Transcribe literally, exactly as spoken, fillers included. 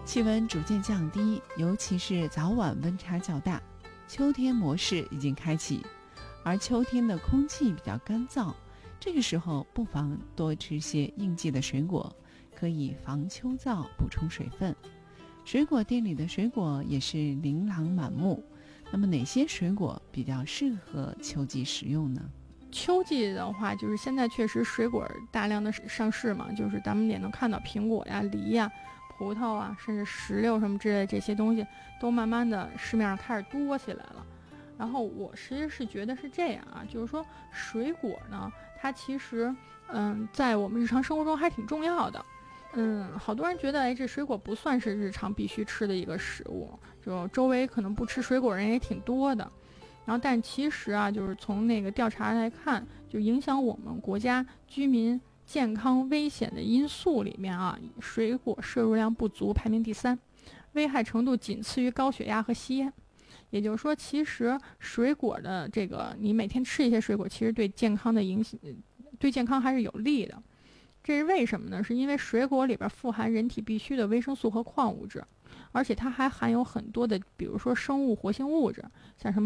气温逐渐降低，尤其是早晚温差较大，秋天模式已经开启，而秋天的空气比较干燥，这个时候不妨多吃些应季的水果，可以防秋燥，补充水分。水果店里的水果也是琳琅满目，那么哪些水果比较适合秋季食用呢？ 秋季的话，就是现在确实水果大量的上市嘛，就是咱们也能看到苹果呀、梨呀、葡萄啊，甚至石榴什么之类的这些东西，都慢慢的市面上开始多起来了。然后我其实是觉得是这样啊，就是说水果呢，它其实嗯，在我们日常生活中还挺重要的。嗯，好多人觉得，哎，这水果不算是日常必须吃的一个食物，就周围可能不吃水果人也挺多的。然后，但其实啊，就是从那个调查来看，就影响我们国家居民健康危险的因素里面啊，水果摄入量不足排名第三，危害程度仅次于高血压和吸烟。也就是说，其实水果的这个，你每天吃一些水果，其实对健康的影响，对健康还是有利的。这是为什么呢？是因为水果里边富含人体必需的维生素和矿物质，而且它还含有很多的，比如说生物活性物质，像什么